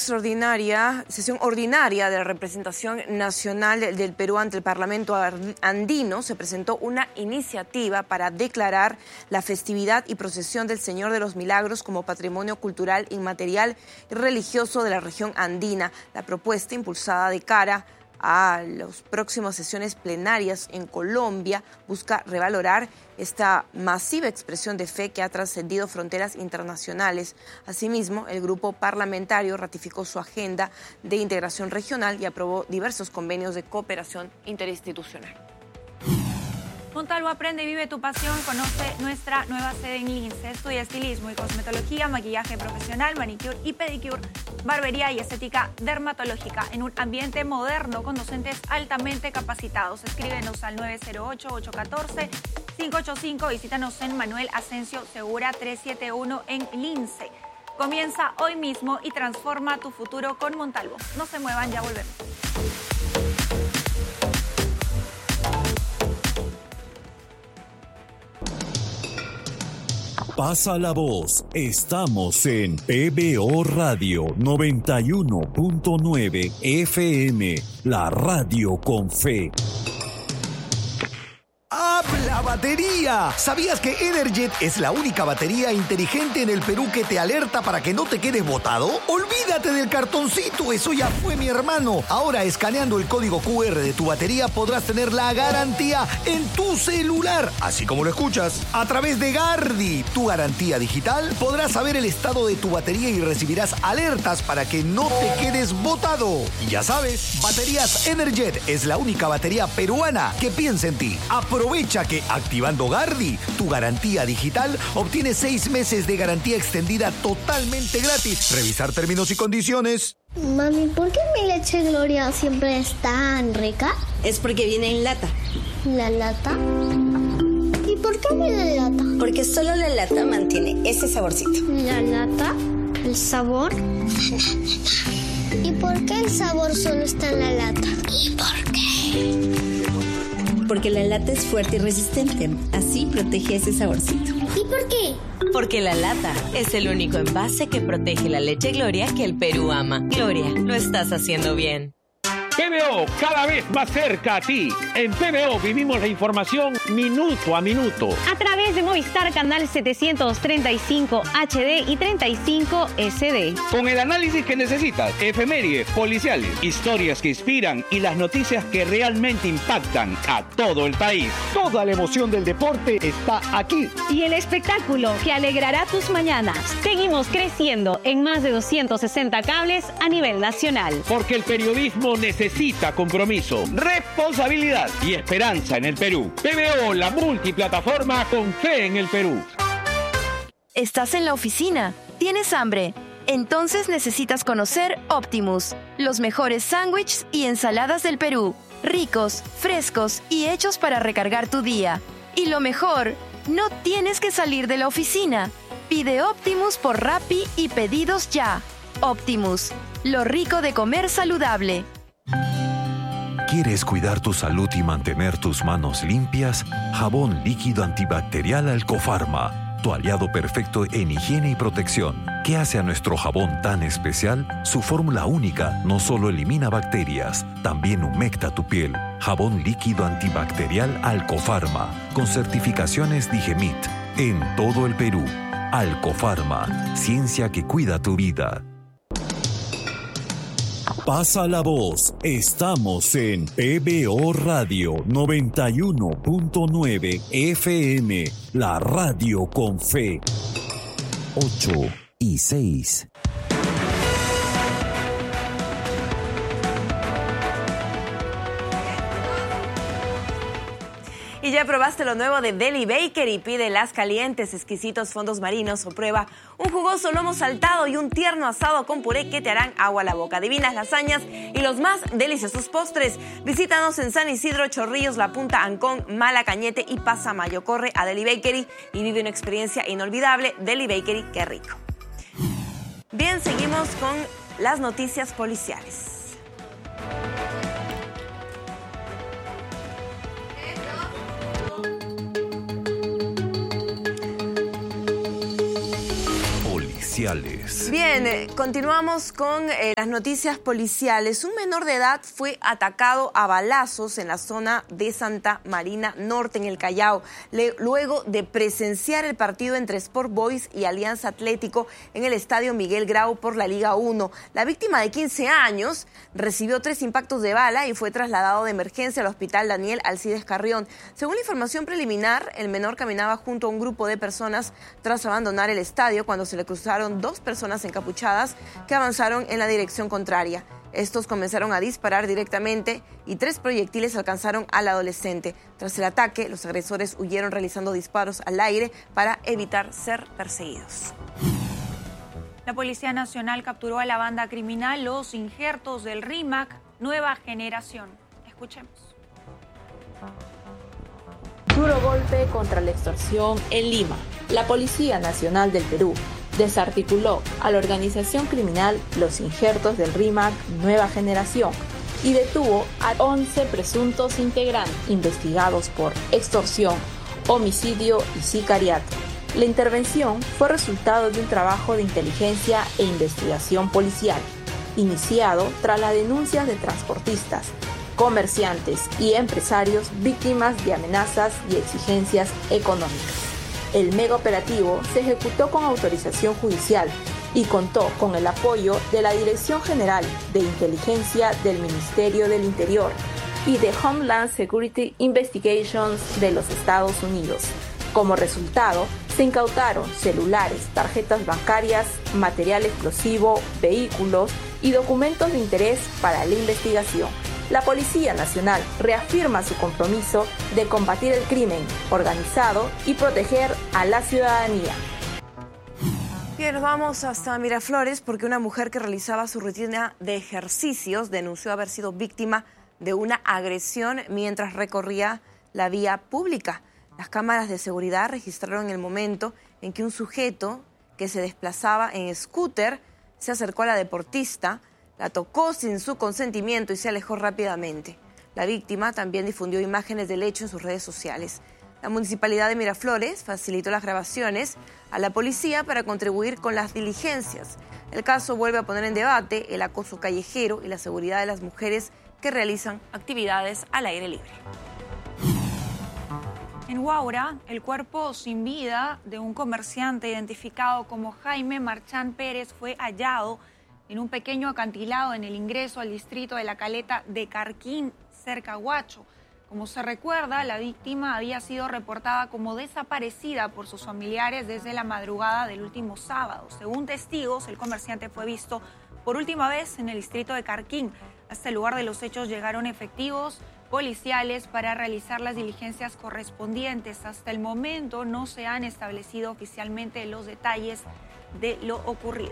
sesión ordinaria de la representación nacional del Perú ante el Parlamento andino, se presentó una iniciativa para declarar la festividad y procesión del Señor de los Milagros como patrimonio cultural, inmaterial y religioso de la región andina. La propuesta, impulsada de cara a las próximas sesiones plenarias en Colombia, busca revalorar esta masiva expresión de fe que ha trascendido fronteras internacionales. Asimismo, el grupo parlamentario ratificó su agenda de integración regional y aprobó diversos convenios de cooperación interinstitucional. Montalvo Aprende y Vive tu Pasión. Conoce nuestra nueva sede en Lince. Estudia estilismo y cosmetología, maquillaje profesional, manicure y pedicure, barbería y estética dermatológica en un ambiente moderno con docentes altamente capacitados. Escríbenos al 908-814-585. Visítanos en Manuel Asensio Segura 371 en Lince. Comienza hoy mismo y transforma tu futuro con Montalvo. No se muevan, ya volvemos. Pasa la voz. Estamos en PBO Radio 91.9 FM, la radio con fe. ¡Habla batería! ¿Sabías que Energet es la única batería inteligente en el Perú que te alerta para que no te quedes botado? ¡Olvídate del cartoncito! Eso ya fue, mi hermano. Ahora, escaneando el código QR de tu batería, podrás tener la garantía en tu celular. Así como lo escuchas. A través de Gardi, tu garantía digital, podrás saber el estado de tu batería y recibirás alertas para que no te quedes botado. Y ya sabes, Baterías Energet es la única batería peruana que piensa en ti. Aprovecha que activando Gardi, tu garantía digital, obtienes 6 meses de garantía extendida totalmente gratis. Revisar términos y condiciones. Mami, ¿por qué mi leche Gloria siempre es tan rica? Es porque viene en lata. ¿La lata? ¿Y por qué viene en lata? Porque solo la lata mantiene ese saborcito. ¿La lata? ¿El sabor? ¿Y por qué el sabor solo está en la lata? ¿Y por qué? Porque la lata es fuerte y resistente. Así protege ese saborcito. ¿Y por qué? Porque la lata es el único envase que protege la leche Gloria que el Perú ama. Gloria, lo estás haciendo bien. PBO, cada vez más cerca a ti. En PBO vivimos la información minuto a minuto. A través de Movistar Canal 735 HD y 35 SD. Con el análisis que necesitas, efemérides, policiales, historias que inspiran y las noticias que realmente impactan a todo el país. Toda la emoción del deporte está aquí. Y el espectáculo que alegrará tus mañanas. Seguimos creciendo en más de 260 cables a nivel nacional. Porque el periodismo necesita compromiso, responsabilidad y esperanza en el Perú. PBO, la multiplataforma con fe en el Perú. ¿Estás en la oficina? ¿Tienes hambre? Entonces necesitas conocer Optimus, los mejores sándwiches y ensaladas del Perú, ricos, frescos y hechos para recargar tu día. Y lo mejor, no tienes que salir de la oficina. Pide Optimus por Rappi y pedidos ya. Optimus, lo rico de comer saludable. ¿Quieres cuidar tu salud y mantener tus manos limpias? Jabón líquido antibacterial Alcofarma, tu aliado perfecto en higiene y protección. ¿Qué hace a nuestro jabón tan especial? Su fórmula única no solo elimina bacterias, también humecta tu piel. Jabón líquido antibacterial Alcofarma, con certificaciones Digemit, en todo el Perú. Alcofarma, ciencia que cuida tu vida. Pasa la voz. Estamos en PBO Radio 91.9 FM, la radio con fe. 8:06. Y ya probaste lo nuevo de Deli Bakery. Pide las calientes, exquisitos fondos marinos o prueba un jugoso lomo saltado y un tierno asado con puré que te harán agua a la boca. Divinas lasañas y los más deliciosos postres. Visítanos en San Isidro, Chorrillos, La Punta, Ancón, Malacañete y Pasamayo. Corre a Deli Bakery y vive una experiencia inolvidable. Deli Bakery, qué rico. Bien, seguimos con las noticias policiales. policiales. Bien, continuamos con las noticias policiales. Un menor de edad fue atacado a balazos en la zona de Santa Marina Norte, en el Callao, luego de presenciar el partido entre Sport Boys y Alianza Atlético en el estadio Miguel Grau por la Liga 1. La víctima, de 15 años, recibió 3 impactos de bala y fue trasladado de emergencia al hospital Daniel Alcides Carrión. Según la información preliminar, el menor caminaba junto a un grupo de personas tras abandonar el estadio cuando se le cruzaron 2 personas encapuchadas que avanzaron en la dirección contraria. Estos comenzaron a disparar directamente y 3 proyectiles alcanzaron al adolescente. Tras el ataque, los agresores huyeron realizando disparos al aire para evitar ser perseguidos. La Policía Nacional capturó a la banda criminal Los Injertos del RIMAC Nueva Generación. Escuchemos. Duro golpe contra la extorsión en Lima. La Policía Nacional del Perú desarticuló a la organización criminal Los Injertos del RIMAC Nueva Generación y detuvo a 11 presuntos integrantes investigados por extorsión, homicidio y sicariato. La intervención fue resultado de un trabajo de inteligencia e investigación policial, iniciado tras las denuncias de transportistas, comerciantes y empresarios víctimas de amenazas y exigencias económicas. El mega operativo se ejecutó con autorización judicial y contó con el apoyo de la Dirección General de Inteligencia del Ministerio del Interior y de Homeland Security Investigations de los Estados Unidos. Como resultado, se incautaron celulares, tarjetas bancarias, material explosivo, vehículos y documentos de interés para la investigación. La Policía Nacional reafirma su compromiso de combatir el crimen organizado y proteger a la ciudadanía. Bien, nos vamos hasta Miraflores porque una mujer que realizaba su rutina de ejercicios denunció haber sido víctima de una agresión mientras recorría la vía pública. Las cámaras de seguridad registraron el momento en que un sujeto que se desplazaba en scooter se acercó a la deportista, la tocó sin su consentimiento y se alejó rápidamente. La víctima también difundió imágenes del hecho en sus redes sociales. La Municipalidad de Miraflores facilitó las grabaciones a la policía para contribuir con las diligencias. El caso vuelve a poner en debate el acoso callejero y la seguridad de las mujeres que realizan actividades al aire libre. En Huaura, el cuerpo sin vida de un comerciante identificado como Jaime Marchán Pérez fue hallado en un pequeño acantilado en el ingreso al distrito de la Caleta de Carquín, cerca a Huacho. Como se recuerda, la víctima había sido reportada como desaparecida por sus familiares desde la madrugada del último sábado. Según testigos, el comerciante fue visto por última vez en el distrito de Carquín. Hasta el lugar de los hechos llegaron efectivos policiales para realizar las diligencias correspondientes. Hasta el momento no se han establecido oficialmente los detalles de lo ocurrido.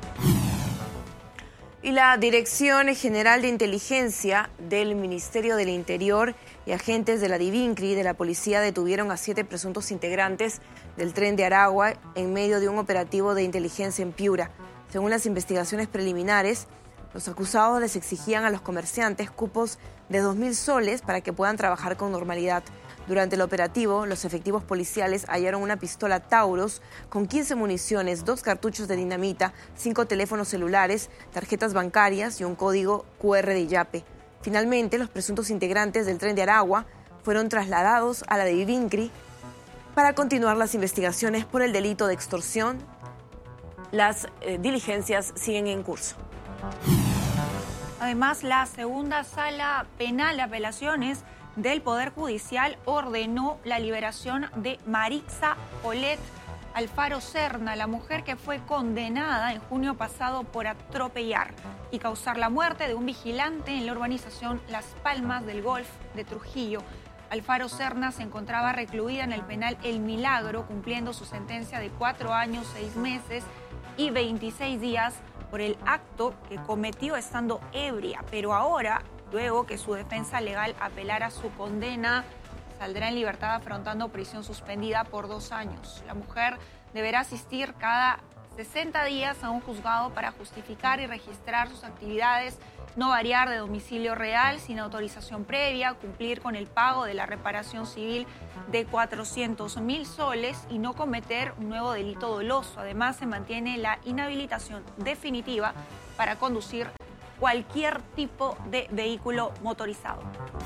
Y la Dirección General de Inteligencia del Ministerio del Interior y agentes de la Divincri de la policía detuvieron a 7 presuntos integrantes del Tren de Aragua en medio de un operativo de inteligencia en Piura. Según las investigaciones preliminares, los acusados les exigían a los comerciantes cupos de 2.000 soles para que puedan trabajar con normalidad. Durante el operativo, los efectivos policiales hallaron una pistola Taurus con 15 municiones, 2 cartuchos de dinamita, 5 teléfonos celulares, tarjetas bancarias y un código QR de Yape. Finalmente, los presuntos integrantes del Tren de Aragua fueron trasladados a la Divincri para continuar las investigaciones por el delito de extorsión. Las diligencias siguen en curso. Además, la segunda sala penal de apelaciones del Poder Judicial ordenó la liberación de Maritza Polet Alfaro Serna, la mujer que fue condenada en junio pasado por atropellar y causar la muerte de un vigilante en la urbanización Las Palmas del Golf de Trujillo. Alfaro Serna se encontraba recluida en el penal El Milagro, cumpliendo su sentencia de 4 años, 6 meses y 26 días por el acto que cometió estando ebria, pero ahora, luego que su defensa legal apelara su condena, saldrá en libertad afrontando prisión suspendida por 2 años. La mujer deberá asistir cada 60 días a un juzgado para justificar y registrar sus actividades, no variar de domicilio real sin autorización previa, cumplir con el pago de la reparación civil de 400.000 soles y no cometer un nuevo delito doloso. Además, se mantiene la inhabilitación definitiva para conducir cualquier tipo de vehículo motorizado.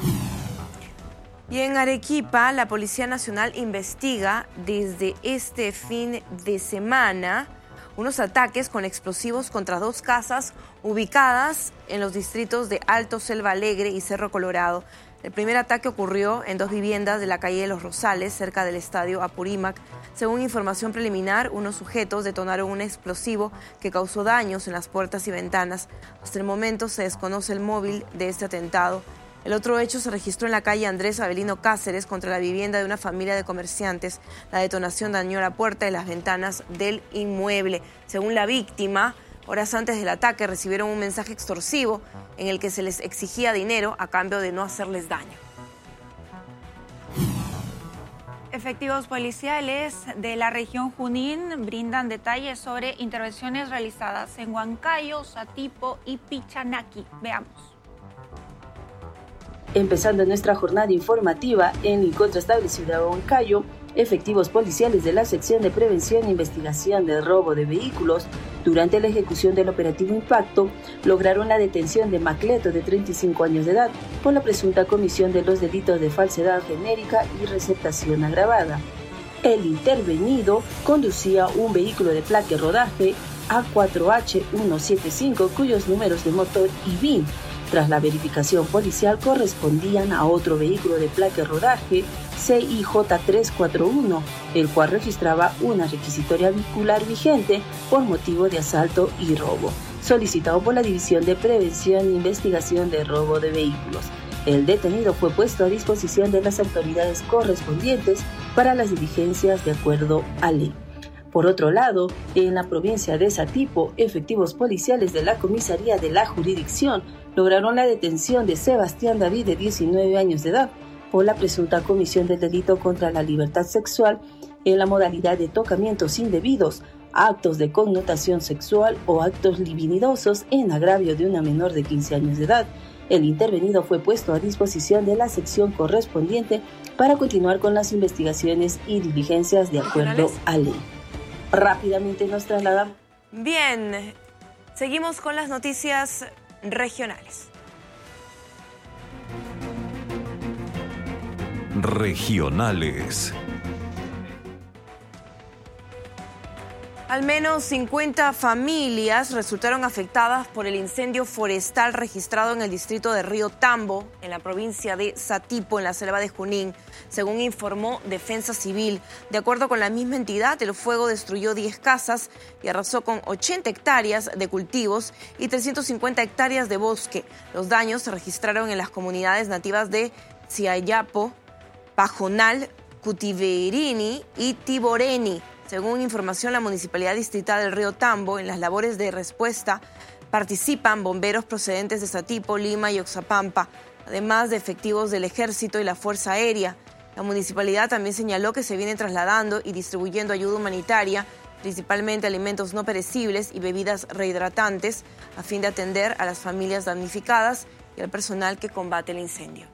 Y en Arequipa, la Policía Nacional investiga desde este fin de semana unos ataques con explosivos contra 2 casas ubicadas en los distritos de Alto Selva Alegre y Cerro Colorado. El primer ataque ocurrió en 2 viviendas de la calle de Los Rosales, cerca del estadio Apurímac. Según información preliminar, unos sujetos detonaron un explosivo que causó daños en las puertas y ventanas. Hasta el momento se desconoce el móvil de este atentado. El otro hecho se registró en la calle Andrés Avelino Cáceres contra la vivienda de una familia de comerciantes. La detonación dañó la puerta y las ventanas del inmueble. Según la víctima, horas antes del ataque recibieron un mensaje extorsivo en el que se les exigía dinero a cambio de no hacerles daño. Efectivos policiales de la región Junín brindan detalles sobre intervenciones realizadas en Huancayo, Satipo y Pichanaki. Veamos. Empezando nuestra jornada informativa en el encuentro establecido de Huancayo, efectivos policiales de la sección de prevención e investigación del robo de vehículos, durante la ejecución del operativo Impacto, lograron la detención de Macleto, de 35 años de edad, por la presunta comisión de los delitos de falsedad genérica y receptación agravada. El intervenido conducía un vehículo de placa rodaje A4H175, cuyos números de motor y VIN, tras la verificación policial, correspondían a otro vehículo de placa rodaje CIJ341, el cual registraba una requisitoria vehicular vigente por motivo de asalto y robo, solicitado por la División de Prevención e Investigación de Robo de Vehículos. El detenido fue puesto a disposición de las autoridades correspondientes para las diligencias de acuerdo a ley. Por otro lado, en la provincia de Satipo, efectivos policiales de la comisaría de la jurisdicción lograron la detención de Sebastián David, de 19 años de edad, por la presunta comisión del delito contra la libertad sexual en la modalidad de tocamientos indebidos, actos de connotación sexual o actos libidinosos en agravio de una menor de 15 años de edad. El intervenido fue puesto a disposición de la sección correspondiente para continuar con las investigaciones y diligencias de acuerdo a ley. Rápidamente nos trasladamos. Bien, seguimos con las noticias regionales. Regionales. Al menos 50 familias resultaron afectadas por el incendio forestal registrado en el distrito de Río Tambo, en la provincia de Satipo, en la selva de Junín, según informó Defensa Civil. De acuerdo con la misma entidad, el fuego destruyó 10 casas y arrasó con 80 hectáreas de cultivos y 350 hectáreas de bosque. Los daños se registraron en las comunidades nativas de Ciayapo, Pajonal, Cutiverini y Tiboreni. Según información, la Municipalidad Distrital del Río Tambo, en las labores de respuesta participan bomberos procedentes de Satipo, Lima y Oxapampa, además de efectivos del Ejército y la Fuerza Aérea. La municipalidad también señaló que se viene trasladando y distribuyendo ayuda humanitaria, principalmente alimentos no perecibles y bebidas rehidratantes, a fin de atender a las familias damnificadas y al personal que combate el incendio.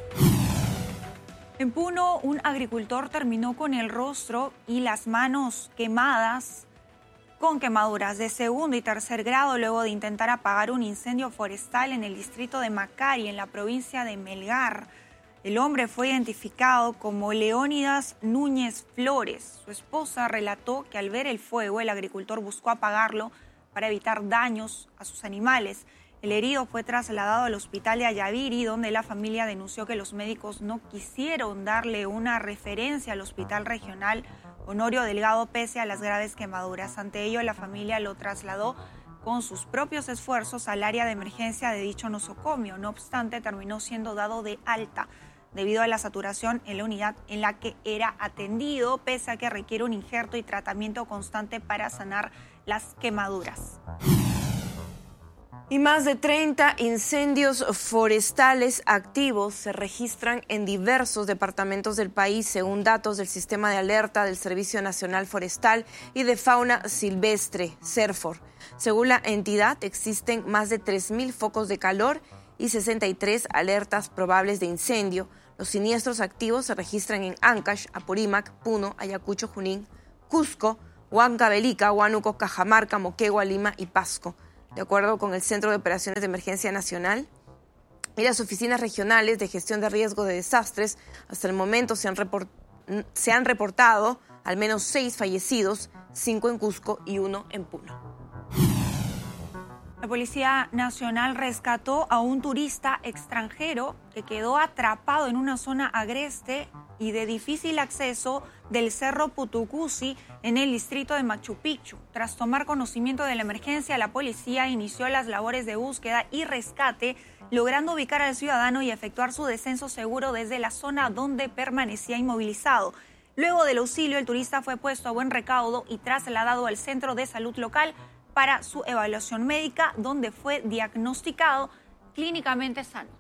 En Puno, un agricultor terminó con el rostro y las manos quemadas con quemaduras de segundo y tercer grado luego de intentar apagar un incendio forestal en el distrito de Macari, en la provincia de Melgar. El hombre fue identificado como Leónidas Núñez Flores. Su esposa relató que al ver el fuego, el agricultor buscó apagarlo para evitar daños a sus animales. El herido fue trasladado al hospital de Ayaviri, donde la familia denunció que los médicos no quisieron darle una referencia al hospital regional Honorio Delgado pese a las graves quemaduras. Ante ello, la familia lo trasladó con sus propios esfuerzos al área de emergencia de dicho nosocomio. No obstante, terminó siendo dado de alta debido a la saturación en la unidad en la que era atendido, pese a que requiere un injerto y tratamiento constante para sanar las quemaduras. Y más de 30 incendios forestales activos se registran en diversos departamentos del país, según datos del Sistema de Alerta del Servicio Nacional Forestal y de Fauna Silvestre, SERFOR. Según la entidad, existen más de 3.000 focos de calor y 63 alertas probables de incendio. Los siniestros activos se registran en Ancash, Apurímac, Puno, Ayacucho, Junín, Cusco, Huancavelica, Huánuco, Cajamarca, Moquegua, Lima y Pasco. De acuerdo con el Centro de Operaciones de Emergencia Nacional y las oficinas regionales de gestión de riesgo de desastres, hasta el momento se han reportado al menos 6 fallecidos, 5 en Cusco y 1 en Puno. La Policía Nacional rescató a un turista extranjero que quedó atrapado en una zona agreste y de difícil acceso del Cerro Putucusi en el distrito de Machu Picchu. Tras tomar conocimiento de la emergencia, la policía inició las labores de búsqueda y rescate, logrando ubicar al ciudadano y efectuar su descenso seguro desde la zona donde permanecía inmovilizado. Luego del auxilio, el turista fue puesto a buen recaudo y trasladado al centro de salud local para su evaluación médica, donde fue diagnosticado clínicamente sano.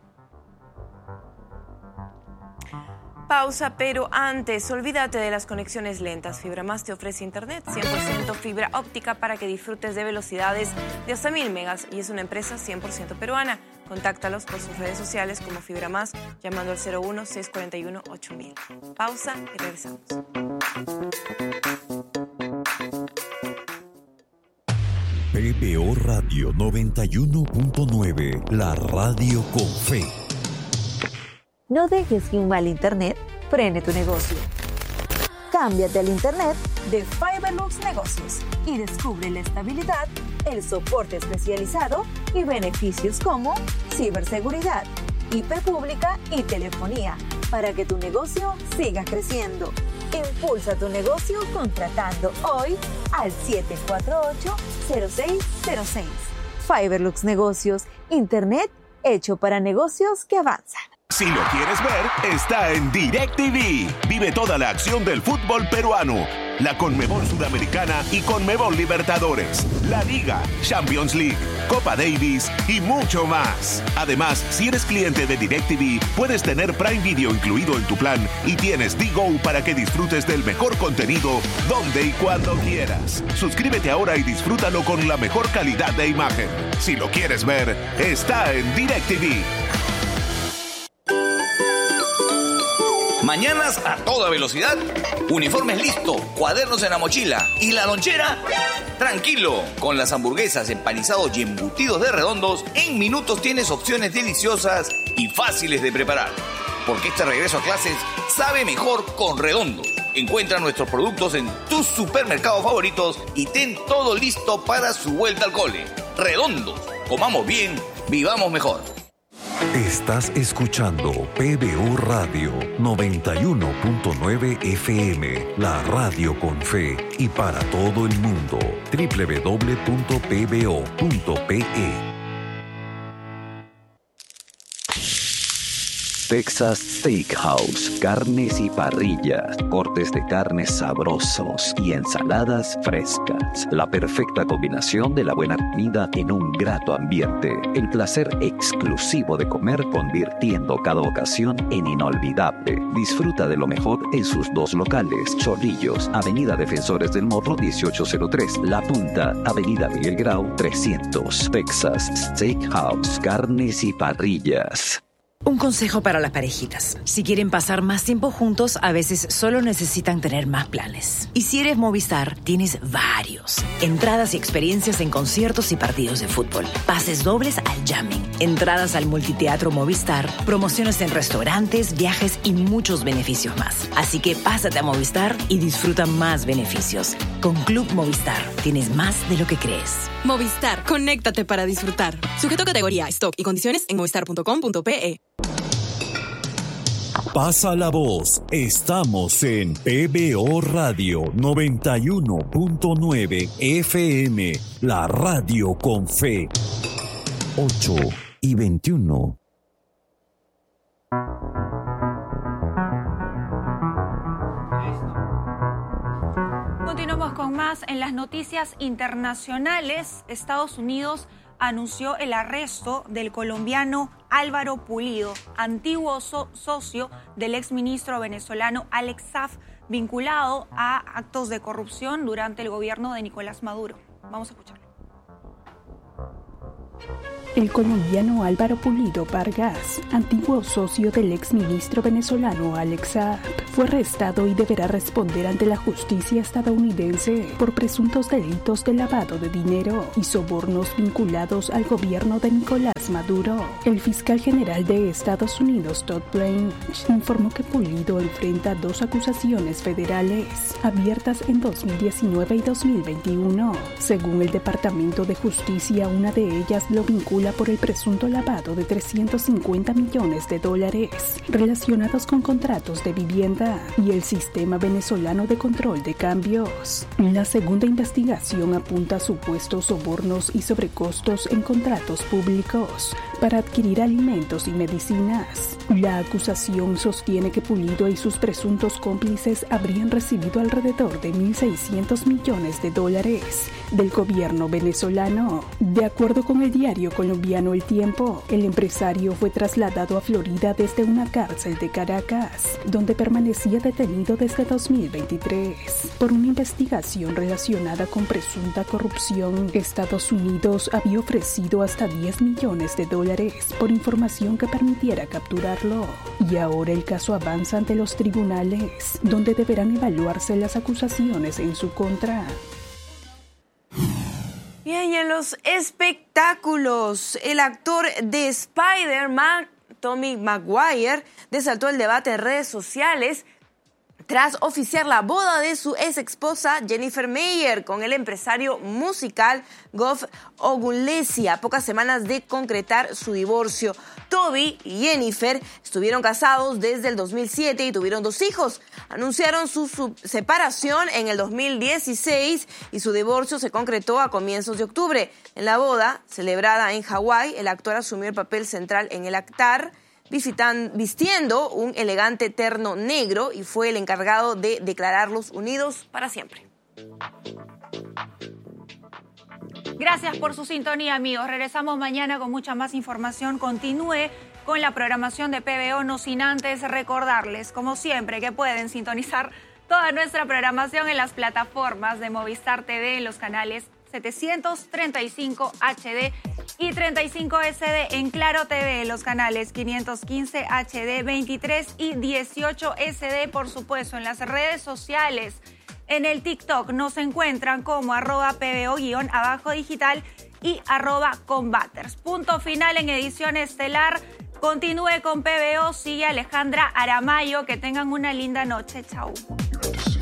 Pausa, pero antes, olvídate de las conexiones lentas. FibraMás te ofrece internet 100% fibra óptica para que disfrutes de velocidades de hasta 1000 megas y es una empresa 100% peruana. Contáctalos por sus redes sociales como FibraMás llamando al 01-641-8000. Pausa y regresamos. PBO Radio 91.9, la radio con fe. No dejes que un mal internet frene tu negocio. Cámbiate al internet de Fiberlux Negocios y descubre la estabilidad, el soporte especializado y beneficios como ciberseguridad, IP pública y telefonía para que tu negocio siga creciendo. Impulsa tu negocio contratando hoy al 748-0606. Fiberlux Negocios, internet hecho para negocios que avanzan. Si lo quieres ver, está en DirecTV. Vive toda la acción del fútbol peruano, la Conmebol Sudamericana y Conmebol Libertadores, la Liga, Champions League, Copa Davis y mucho más. Además, si eres cliente de DirecTV, puedes tener Prime Video incluido en tu plan y tienes DGO para que disfrutes del mejor contenido donde y cuando quieras. Suscríbete ahora y disfrútalo con la mejor calidad de imagen. Si lo quieres ver, está en DirecTV. Mañanas a toda velocidad, uniformes listo, cuadernos en la mochila y la lonchera, tranquilo. Con las hamburguesas, empanizados y embutidos de Redondos, en minutos tienes opciones deliciosas y fáciles de preparar. Porque este regreso a clases sabe mejor con Redondos. Encuentra nuestros productos en tus supermercados favoritos y ten todo listo para su vuelta al cole. Redondos, comamos bien, vivamos mejor. Estás escuchando PBO Radio 91.9 FM, la radio con fe y para todo el mundo. www.pbo.pe. Texas Steakhouse, carnes y parrillas, cortes de carnes sabrosos y ensaladas frescas. La perfecta combinación de la buena comida en un grato ambiente. El placer exclusivo de comer convirtiendo cada ocasión en inolvidable. Disfruta de lo mejor en sus dos locales. Chorrillos, Avenida Defensores del Morro 1803. La Punta, Avenida Miguel Grau 300. Texas Steakhouse, carnes y parrillas. Un consejo para las parejitas. Si quieren pasar más tiempo juntos, a veces solo necesitan tener más planes. Y si eres Movistar, tienes varios. Entradas y experiencias en conciertos y partidos de fútbol. Pases dobles al jamming. Entradas al multiteatro Movistar. Promociones en restaurantes, viajes y muchos beneficios más. Así que pásate a Movistar y disfruta más beneficios. Con Club Movistar, tienes más de lo que crees. Movistar, conéctate para disfrutar. Sujeto a categoría, stock y condiciones en movistar.com.pe. Pasa la voz. Estamos en PBO Radio 91.9 FM, la radio con fe. 8:21. Continuamos con más en las noticias internacionales. Estados Unidos anunció el arresto del colombiano Álvaro Pulido, antiguo socio del exministro venezolano Alex Saab, vinculado a actos de corrupción durante el gobierno de Nicolás Maduro. Vamos a escucharlo. El colombiano Álvaro Pulido Vargas, antiguo socio del exministro venezolano Alex Saab, fue arrestado y deberá responder ante la justicia estadounidense por presuntos delitos de lavado de dinero y sobornos vinculados al gobierno de Nicolás Maduro. El fiscal general de Estados Unidos, Todd Blanche, informó que Pulido enfrenta 2 acusaciones federales abiertas en 2019 y 2021. Según el Departamento de Justicia, una de ellas lo vincula por el presunto lavado de $350 millones relacionados con contratos de vivienda y el sistema venezolano de control de cambios. La segunda investigación apunta a supuestos sobornos y sobrecostos en contratos públicos para adquirir alimentos y medicinas. La acusación sostiene que Pulido y sus presuntos cómplices habrían recibido alrededor de $1.600 millones del gobierno venezolano. De acuerdo con el diario colombiano El Tiempo, el empresario fue trasladado a Florida desde una cárcel de Caracas, donde permanecía detenido desde 2023. Por una investigación relacionada con presunta corrupción, Estados Unidos había ofrecido hasta $10 millones por información que permitiera capturarlo. Y ahora el caso avanza ante los tribunales, donde deberán evaluarse las acusaciones en su contra. Bien, y en los espectáculos, el actor de Spider-Man, Tobey Maguire, desató el debate en redes sociales tras oficiar la boda de su ex esposa Jennifer Meyer con el empresario musical Geoff Ogulesi, a pocas semanas de concretar su divorcio. Tobey y Jennifer estuvieron casados desde el 2007 y tuvieron 2 hijos. Anunciaron su separación en el 2016 y su divorcio se concretó a comienzos de octubre. En la boda, celebrada en Hawái, el actor asumió el papel central en el altar, vistiendo un elegante terno negro, y fue el encargado de declararlos unidos para siempre. Gracias por su sintonía, amigos. Regresamos mañana con mucha más información. Continúe con la programación de PBO, no sin antes recordarles, como siempre, que pueden sintonizar toda nuestra programación en las plataformas de Movistar TV, en los canales 735 HD y 35 SD, en Claro TV, los canales 515 HD, 23 y 18 SD, por supuesto, en las redes sociales. En el TikTok nos encuentran como @PBO_digital y @combaters. Punto final en edición estelar. Continúe con PBO, sigue Alejandra Aramayo. Que tengan una linda noche. Chau.